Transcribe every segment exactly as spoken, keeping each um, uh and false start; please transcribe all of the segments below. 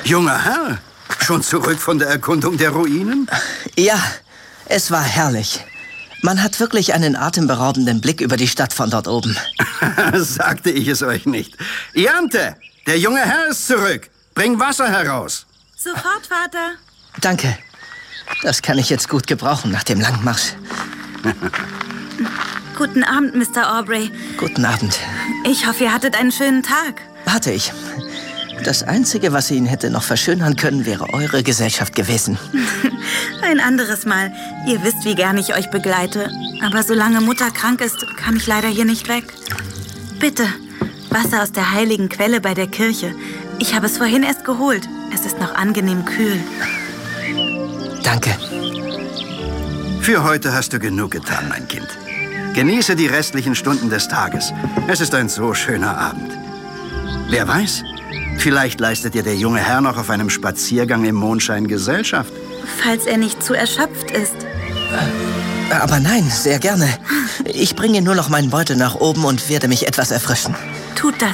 Junger Herr, schon zurück von der Erkundung der Ruinen? Ja, es war herrlich. Man hat wirklich einen atemberaubenden Blick über die Stadt von dort oben. Sagte ich es euch nicht. Jante, der junge Herr ist zurück. Bring Wasser heraus. Sofort, Vater. Danke. Das kann ich jetzt gut gebrauchen nach dem langen Marsch. Guten Abend, Mister Aubrey. Guten Abend. Ich hoffe, ihr hattet einen schönen Tag. Hatte ich. Das Einzige, was ihn hätte noch verschönern können, wäre eure Gesellschaft gewesen. Ein anderes Mal. Ihr wisst, wie gern ich euch begleite. Aber solange Mutter krank ist, kann ich leider hier nicht weg. Bitte, Wasser aus der heiligen Quelle bei der Kirche. Ich habe es vorhin erst geholt. Es ist noch angenehm kühl. Danke. Für heute hast du genug getan, mein Kind. Genieße die restlichen Stunden des Tages. Es ist ein so schöner Abend. Wer weiß, vielleicht leistet dir der junge Herr noch auf einem Spaziergang im Mondschein Gesellschaft. Falls er nicht zu erschöpft ist. Aber nein, sehr gerne. Ich bringe nur noch meinen Beutel nach oben und werde mich etwas erfrischen. Tut das.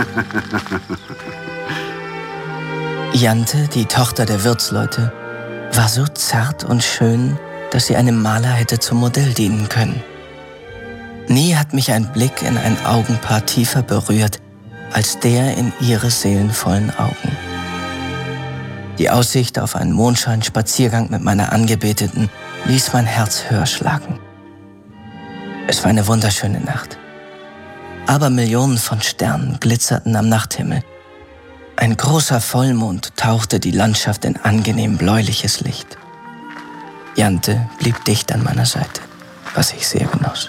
Jante, die Tochter der Wirtsleute, war so zart und schön, dass sie einem Maler hätte zum Modell dienen können. Nie hat mich ein Blick in ein Augenpaar tiefer berührt, als der in ihre seelenvollen Augen. Die Aussicht auf einen Mondscheinspaziergang mit meiner Angebeteten ließ mein Herz höher schlagen. Es war eine wunderschöne Nacht. Aber Millionen von Sternen glitzerten am Nachthimmel. Ein großer Vollmond tauchte die Landschaft in angenehm bläuliches Licht. Jante blieb dicht an meiner Seite, was ich sehr genoss.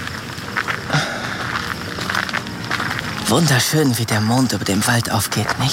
Wunderschön, wie der Mond über dem Wald aufgeht, nicht?